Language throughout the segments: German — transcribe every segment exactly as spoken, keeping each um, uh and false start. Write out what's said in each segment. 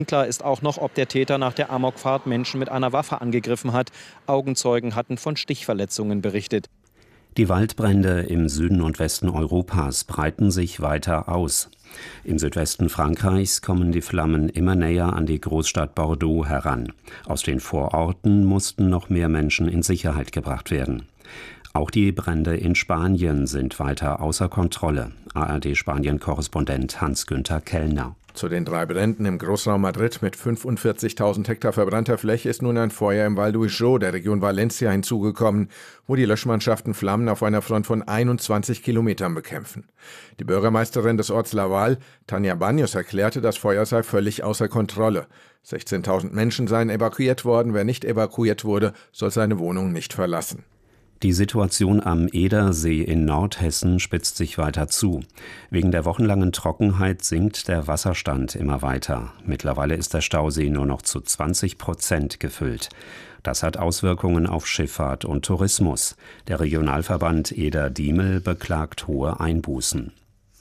Unklar ist auch noch, ob der Täter nach der Amokfahrt Menschen mit einer Waffe angegriffen hat. Augenzeugen hatten von Stichverletzungen berichtet. Die Waldbrände im Süden und Westen Europas breiten sich weiter aus. Im Südwesten Frankreichs kommen die Flammen immer näher an die Großstadt Bordeaux heran. Aus den Vororten mussten noch mehr Menschen in Sicherheit gebracht werden. Auch die Brände in Spanien sind weiter außer Kontrolle. A R D-Spanien-Korrespondent Hans-Günther Kellner. Zu den drei Bränden im Großraum Madrid mit fünfundvierzigtausend Hektar verbrannter Fläche ist nun ein Feuer im Val d'Uixó der Region Valencia hinzugekommen, wo die Löschmannschaften Flammen auf einer Front von einundzwanzig Kilometern bekämpfen. Die Bürgermeisterin des Orts Laval, Tania Baños, erklärte, das Feuer sei völlig außer Kontrolle. sechzehntausend Menschen seien evakuiert worden. Wer nicht evakuiert wurde, soll seine Wohnung nicht verlassen. Die Situation am Edersee in Nordhessen spitzt sich weiter zu. Wegen der wochenlangen Trockenheit sinkt der Wasserstand immer weiter. Mittlerweile ist der Stausee nur noch zu zwanzig Prozent gefüllt. Das hat Auswirkungen auf Schifffahrt und Tourismus. Der Regionalverband Eder-Diemel beklagt hohe Einbußen.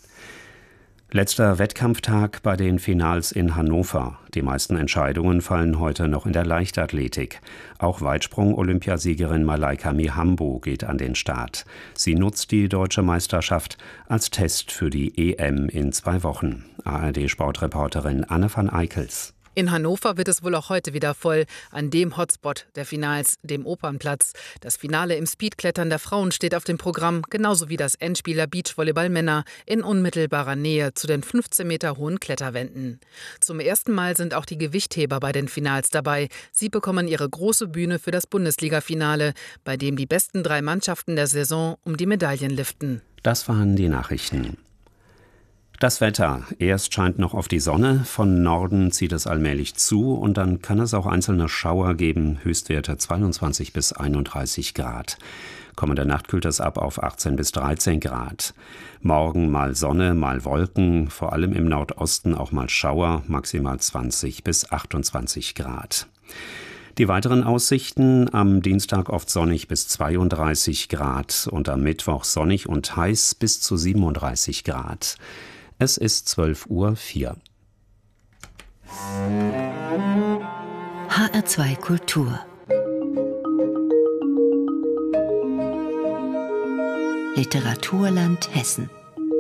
Letzter Wettkampftag bei den Finals in Hannover. Die meisten Entscheidungen fallen heute noch in der Leichtathletik. Auch Weitsprung-Olympiasiegerin Malaika Mihambo geht an den Start. Sie nutzt die deutsche Meisterschaft als Test für die E M in zwei Wochen. A R D-Sportreporterin Anne van Eickels. In Hannover wird es wohl auch heute wieder voll, an dem Hotspot der Finals, dem Opernplatz. Das Finale im Speedklettern der Frauen steht auf dem Programm, genauso wie das Endspiel der Beachvolleyball-Männer in unmittelbarer Nähe zu den fünfzehn Meter hohen Kletterwänden. Zum ersten Mal sind auch die Gewichtheber bei den Finals dabei. Sie bekommen ihre große Bühne für das Bundesliga-Finale, bei dem die besten drei Mannschaften der Saison um die Medaillen liften. Das waren die Nachrichten. Das Wetter. Erst scheint noch auf die Sonne, von Norden zieht es allmählich zu und dann kann es auch einzelne Schauer geben, Höchstwerte zweiundzwanzig bis einunddreißig Grad. Kommende Nacht kühlt es ab auf achtzehn bis dreizehn Grad. Morgen mal Sonne, mal Wolken, vor allem im Nordosten auch mal Schauer, maximal zwanzig bis achtundzwanzig Grad. Die weiteren Aussichten: am Dienstag oft sonnig bis zweiunddreißig Grad und am Mittwoch sonnig und heiß bis zu siebenunddreißig Grad. Es ist zwölf Uhr vier. H R zwei Kultur. Literaturland Hessen.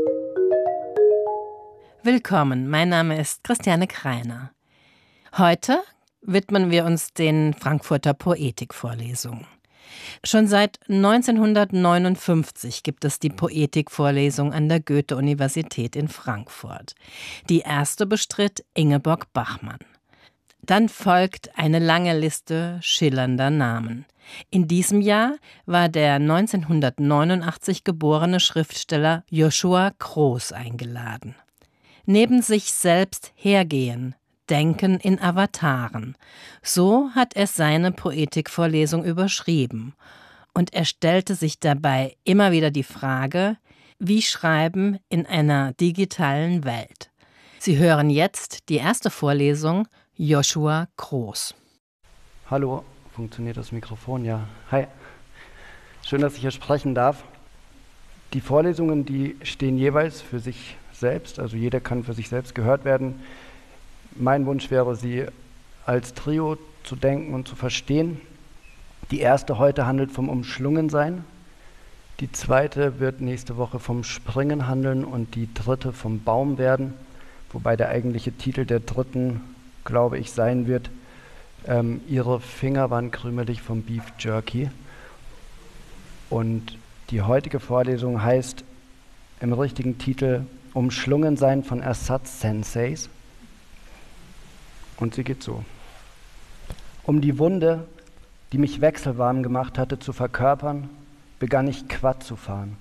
Willkommen, mein Name ist Christiane Kreiner. Heute widmen wir uns den Frankfurter Poetikvorlesungen. Schon seit neunzehnhundertneunundfünfzig gibt es die Poetikvorlesung an der Goethe-Universität in Frankfurt. Die erste bestritt Ingeborg Bachmann. Dann folgt eine lange Liste schillernder Namen. In diesem Jahr war der neunzehnhundertneunundachtzig geborene Schriftsteller Joshua Kroos eingeladen. Neben sich selbst hergehen, Denken in Avataren. So hat er seine Poetikvorlesung überschrieben. Und er stellte sich dabei immer wieder die Frage, wie schreiben in einer digitalen Welt? Sie hören jetzt die erste Vorlesung, Joshua Kroos. Hallo, funktioniert das Mikrofon? Ja. Hi. Schön, dass ich hier sprechen darf. Die Vorlesungen, die stehen jeweils für sich selbst, also jeder kann für sich selbst gehört werden. Mein Wunsch wäre, sie als Trio zu denken und zu verstehen. Die erste heute handelt vom Umschlungensein, die zweite wird nächste Woche vom Springen handeln und die dritte vom Baum werden, wobei der eigentliche Titel der dritten, glaube ich, sein wird, ähm, ihre Finger waren krümelig vom Beef Jerky. Und die heutige Vorlesung heißt im richtigen Titel Umschlungensein von Ersatz-Senseis. Und sie geht so. Um die Wunde, die mich wechselwarm gemacht hatte, zu verkörpern, begann ich Quad zu fahren.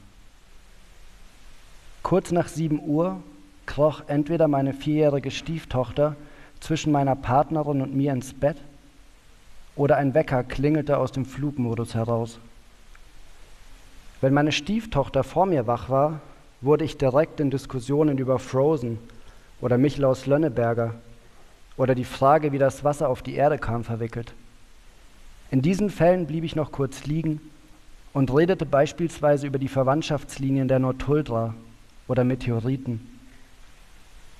Kurz nach sieben Uhr kroch entweder meine vierjährige Stieftochter zwischen meiner Partnerin und mir ins Bett oder ein Wecker klingelte aus dem Flugmodus heraus. Wenn meine Stieftochter vor mir wach war, wurde ich direkt in Diskussionen über Frozen oder Michelaus Lönneberger oder die Frage, wie das Wasser auf die Erde kam, verwickelt. In diesen Fällen blieb ich noch kurz liegen und redete beispielsweise über die Verwandtschaftslinien der Notuldra oder Meteoriten.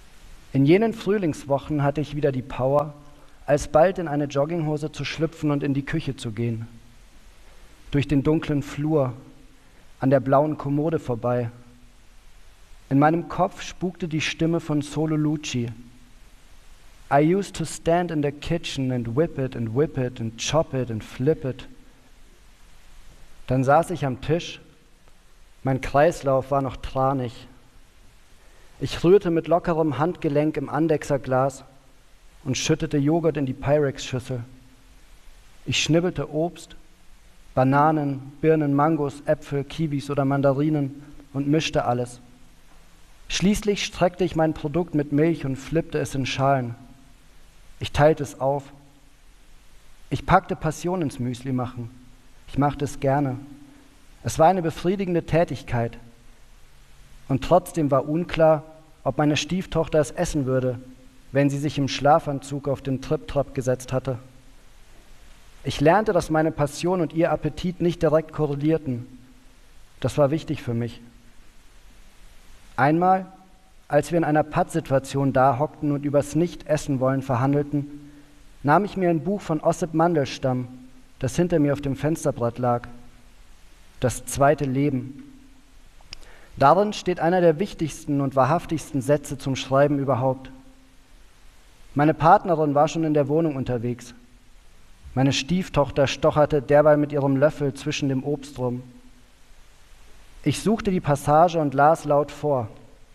In jenen Frühlingswochen hatte ich wieder die Power, alsbald in eine Jogginghose zu schlüpfen und in die Küche zu gehen. Durch den dunklen Flur, an der blauen Kommode vorbei. In meinem Kopf spukte die Stimme von Solo Lucci. I used to stand in the kitchen and whip it and whip it and chop it and flip it. Dann saß ich am Tisch, mein Kreislauf war noch tranig. Ich rührte mit lockerem Handgelenk im Andexer-Glas und schüttete Joghurt in die Pyrex-Schüssel. Ich schnibbelte Obst, Bananen, Birnen, Mangos, Äpfel, Kiwis oder Mandarinen und mischte alles. Schließlich streckte ich mein Produkt mit Milch und flippte es in Schalen. Ich teilte es auf. Ich packte Passion ins Müsli machen. Ich machte es gerne. Es war eine befriedigende Tätigkeit. Und trotzdem war unklar, ob meine Stieftochter es essen würde, wenn sie sich im Schlafanzug auf den Trip-Trap gesetzt hatte. Ich lernte, dass meine Passion und ihr Appetit nicht direkt korrelierten. Das war wichtig für mich. Einmal, als wir in einer Pattsituation da hockten und übers Nicht-Essen-Wollen verhandelten, nahm ich mir ein Buch von Ossip Mandelstam, das hinter mir auf dem Fensterbrett lag. Das zweite Leben. Darin steht einer der wichtigsten und wahrhaftigsten Sätze zum Schreiben überhaupt. Meine Partnerin war schon in der Wohnung unterwegs. Meine Stieftochter stocherte derweil mit ihrem Löffel zwischen dem Obst rum. Ich suchte die Passage und las laut vor.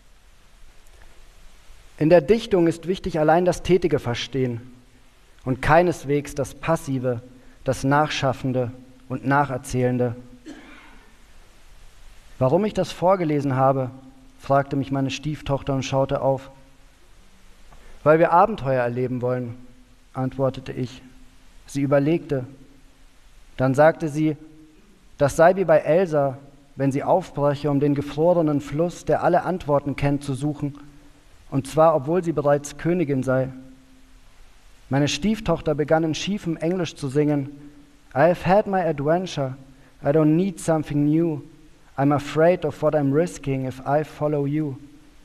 In der Dichtung ist wichtig allein das tätige Verstehen und keineswegs das passive, das Nachschaffende und Nacherzählende. Warum ich das vorgelesen habe, fragte mich meine Stieftochter und schaute auf. Weil wir Abenteuer erleben wollen, antwortete ich. Sie überlegte. Dann sagte sie, das sei wie bei Elsa, wenn sie aufbreche, um den gefrorenen Fluss, der alle Antworten kennt, zu suchen, und zwar, obwohl sie bereits Königin sei. Meine Stieftochter begann in schiefem Englisch zu singen. I have had my adventure. I don't need something new. I'm afraid of what I'm risking if I follow you.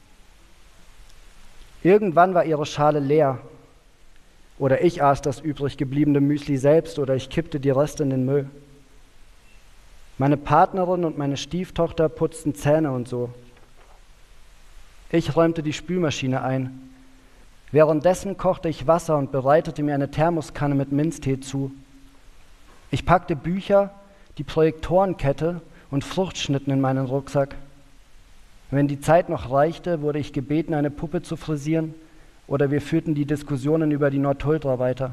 Irgendwann war ihre Schale leer. Oder ich aß das übrig gebliebene Müsli selbst oder ich kippte die Reste in den Müll. Meine Partnerin und meine Stieftochter putzten Zähne und so. Ich räumte die Spülmaschine ein. Währenddessen kochte ich Wasser und bereitete mir eine Thermoskanne mit Minztee zu. Ich packte Bücher, die Projektorenkette und Fruchtschnitten in meinen Rucksack. Wenn die Zeit noch reichte, wurde ich gebeten, eine Puppe zu frisieren, oder wir führten die Diskussionen über die Nordhuldra weiter.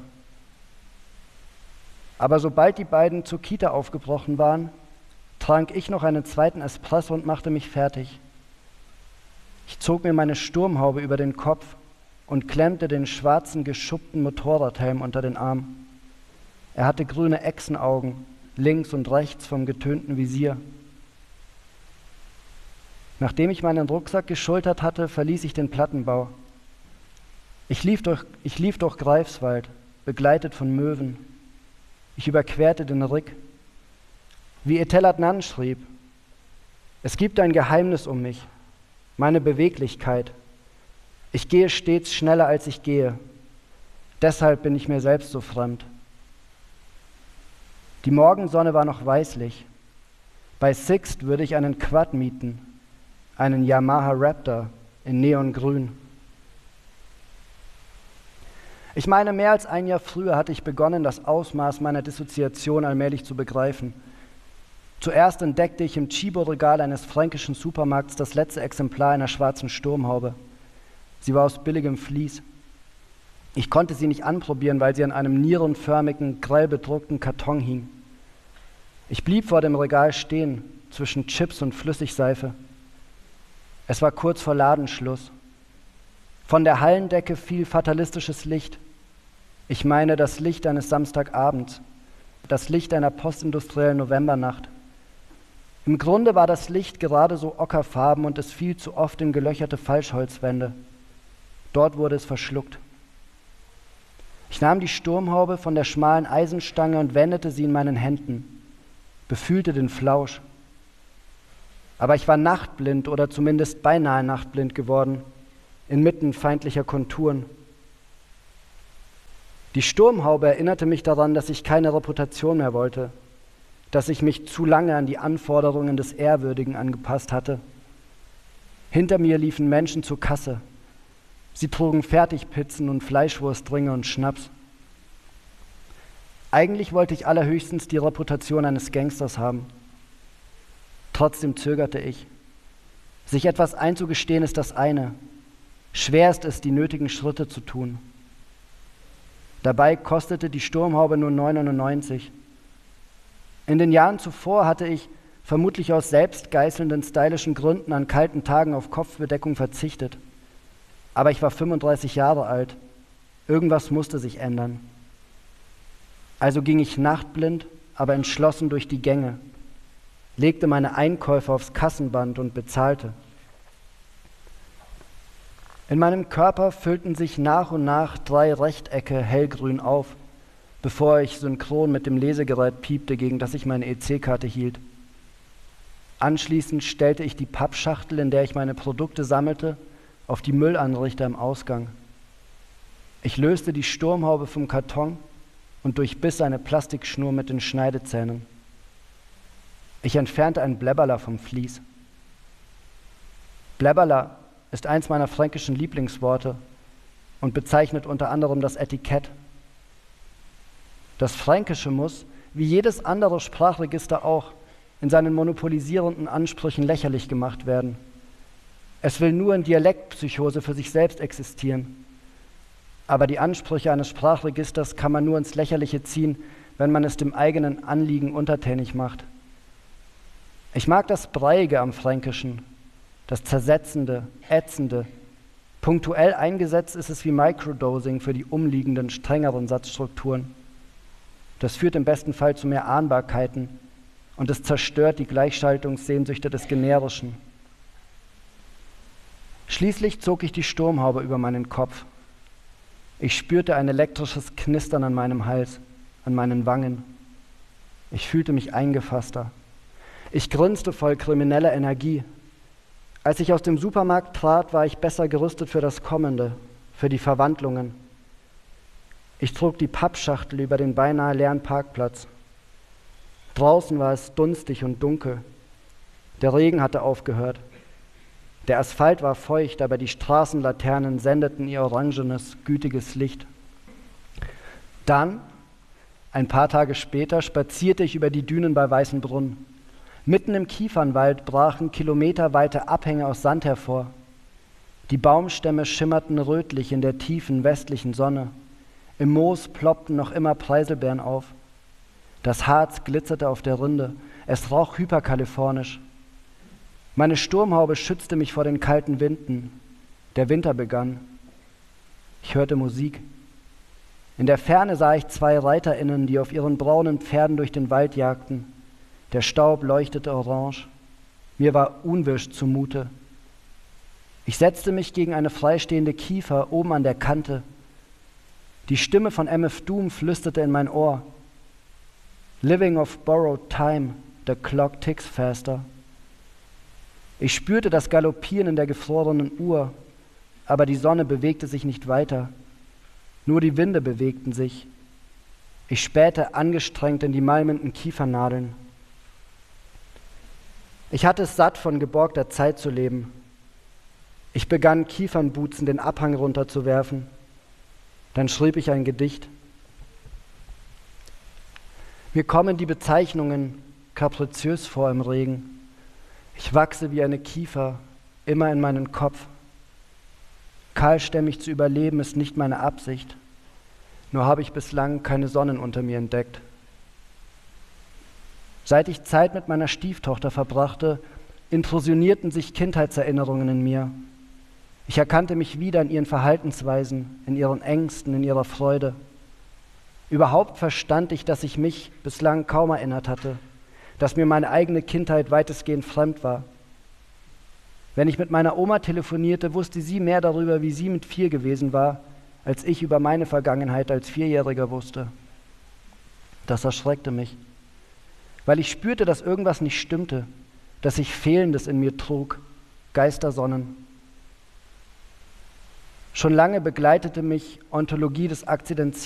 Aber sobald die beiden zur Kita aufgebrochen waren, trank ich noch einen zweiten Espresso und machte mich fertig. Ich zog mir meine Sturmhaube über den Kopf und klemmte den schwarzen, geschuppten Motorradhelm unter den Arm. Er hatte grüne Echsenaugen, links und rechts vom getönten Visier. Nachdem ich meinen Rucksack geschultert hatte, verließ ich den Plattenbau. Ich lief durch, ich lief durch Greifswald, begleitet von Möwen. Ich überquerte den Rick. Wie Etel Adnan schrieb, es gibt ein Geheimnis um mich, meine Beweglichkeit. Ich gehe stets schneller, als ich gehe. Deshalb bin ich mir selbst so fremd. Die Morgensonne war noch weißlich. Bei Sixt würde ich einen Quad mieten, einen Yamaha Raptor in Neongrün. Ich meine, mehr als ein Jahr früher hatte ich begonnen, das Ausmaß meiner Dissoziation allmählich zu begreifen. Zuerst entdeckte ich im Chibo-Regal eines fränkischen Supermarkts das letzte Exemplar einer schwarzen Sturmhaube. Sie war aus billigem Vlies. Ich konnte sie nicht anprobieren, weil sie an einem nierenförmigen, grell bedruckten Karton hing. Ich blieb vor dem Regal stehen, zwischen Chips und Flüssigseife. Es war kurz vor Ladenschluss. Von der Hallendecke fiel fatalistisches Licht. Ich meine das Licht eines Samstagabends, das Licht einer postindustriellen Novembernacht. Im Grunde war das Licht gerade so ockerfarben und es fiel zu oft in gelöcherte Falschholzwände. Dort wurde es verschluckt. Ich nahm die Sturmhaube von der schmalen Eisenstange und wendete sie in meinen Händen, befühlte den Flausch. Aber ich war nachtblind oder zumindest beinahe nachtblind geworden. inmitten feindlicher Konturen. Die Sturmhaube erinnerte mich daran, dass ich keine Reputation mehr wollte, dass ich mich zu lange an die Anforderungen des Ehrwürdigen angepasst hatte. Hinter mir liefen Menschen zur Kasse. Sie trugen Fertigpizzen und Fleischwurstringe und Schnaps. Eigentlich wollte ich allerhöchstens die Reputation eines Gangsters haben. Trotzdem zögerte ich. Sich etwas einzugestehen ist das eine. Schwer ist es, die nötigen Schritte zu tun. Dabei kostete die Sturmhaube nur neun neunundneunzig. In den Jahren zuvor hatte ich, vermutlich aus selbstgeißelnden stylischen Gründen, an kalten Tagen auf Kopfbedeckung verzichtet. Aber ich war fünfunddreißig Jahre alt. Irgendwas musste sich ändern. Also ging ich nachtblind, aber entschlossen durch die Gänge, legte meine Einkäufe aufs Kassenband und bezahlte. In meinem Körper füllten sich nach und nach drei Rechtecke hellgrün auf, bevor ich synchron mit dem Lesegerät piepte, gegen das ich meine E C-Karte hielt. Anschließend stellte ich die Pappschachtel, in der ich meine Produkte sammelte, auf die Müllanrichter im Ausgang. Ich löste die Sturmhaube vom Karton und durchbiss eine Plastikschnur mit den Schneidezähnen. Ich entfernte ein Blebberler vom Vlies. Blebberler ist eins meiner fränkischen Lieblingsworte und bezeichnet unter anderem das Etikett. Das Fränkische muss, wie jedes andere Sprachregister auch, in seinen monopolisierenden Ansprüchen lächerlich gemacht werden. Es will nur in Dialektpsychose für sich selbst existieren. Aber die Ansprüche eines Sprachregisters kann man nur ins Lächerliche ziehen, wenn man es dem eigenen Anliegen untertänig macht. Ich mag das Breiige am Fränkischen, das Zersetzende, Ätzende. Punktuell eingesetzt ist es wie Microdosing für die umliegenden, strengeren Satzstrukturen. Das führt im besten Fall zu mehr Ahnbarkeiten und es zerstört die Gleichschaltungssehnsüchte des Generischen. Schließlich zog ich die Sturmhaube über meinen Kopf. Ich spürte ein elektrisches Knistern an meinem Hals, an meinen Wangen. Ich fühlte mich eingefasster. Ich grinste voll krimineller Energie. Als ich aus dem Supermarkt trat, war ich besser gerüstet für das Kommende, für die Verwandlungen. Ich trug die Pappschachtel über den beinahe leeren Parkplatz. Draußen war es dunstig und dunkel. Der Regen hatte aufgehört. Der Asphalt war feucht, aber die Straßenlaternen sendeten ihr orangenes, gütiges Licht. Dann, ein paar Tage später, spazierte ich über die Dünen bei Weißenbrunn. Mitten im Kiefernwald brachen kilometerweite Abhänge aus Sand hervor. Die Baumstämme schimmerten rötlich in der tiefen westlichen Sonne. Im Moos ploppten noch immer Preiselbeeren auf. Das Harz glitzerte auf der Rinde. Es roch hyperkalifornisch. Meine Sturmhaube schützte mich vor den kalten Winden. Der Winter begann. Ich hörte Musik. In der Ferne sah ich zwei ReiterInnen, die auf ihren braunen Pferden durch den Wald jagten. Der Staub leuchtete orange. Mir war unwirsch zumute. Ich setzte mich gegen eine freistehende Kiefer oben an der Kante. Die Stimme von M F Doom flüsterte in mein Ohr. Living of borrowed time, the clock ticks faster. Ich spürte das Galoppieren in der gefrorenen Uhr, aber die Sonne bewegte sich nicht weiter. Nur die Winde bewegten sich. Ich spähte angestrengt in die malmenden Kiefernadeln. Ich hatte es satt, von geborgter Zeit zu leben. Ich begann, Kiefernbuzen den Abhang runterzuwerfen. Dann schrieb ich ein Gedicht. Mir kommen die Bezeichnungen kapriziös vor im Regen. Ich wachse wie eine Kiefer, immer in meinen Kopf. Kahlstämmig zu überleben ist nicht meine Absicht. Nur habe ich bislang keine Sonnen unter mir entdeckt. Seit ich Zeit mit meiner Stieftochter verbrachte, intrusionierten sich Kindheitserinnerungen in mir. Ich erkannte mich wieder in ihren Verhaltensweisen, in ihren Ängsten, in ihrer Freude. Überhaupt verstand ich, dass ich mich bislang kaum erinnert hatte, dass mir meine eigene Kindheit weitestgehend fremd war. Wenn ich mit meiner Oma telefonierte, wusste sie mehr darüber, wie sie mit vier gewesen war, als ich über meine Vergangenheit als Vierjähriger wusste. Das erschreckte mich, weil ich spürte, dass irgendwas nicht stimmte, dass ich Fehlendes in mir trug, Geistersonnen. Schon lange begleitete mich Ontologie des Akzidentiellen